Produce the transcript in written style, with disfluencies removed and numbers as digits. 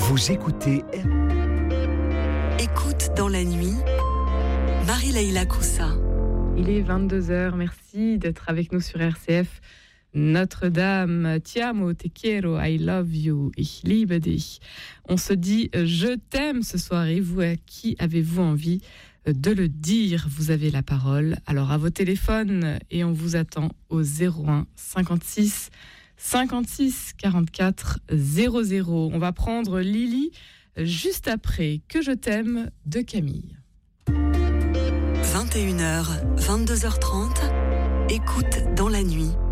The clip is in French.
Vous écoutez Écoute dans la nuit, Marie-Leila Coussa. Il est 22h, merci d'être avec nous sur RCF. Notre-Dame, ti amo, te quiero, I love you, ich liebe dich. On se dit je t'aime ce soir et vous, à qui avez-vous envie de le dire? Vous avez la parole, alors à vos téléphones et on vous attend au 01 56 56 44 00. On va prendre Lily juste après Que je t'aime de Camille. 21h, 22h30, écoute dans la nuit.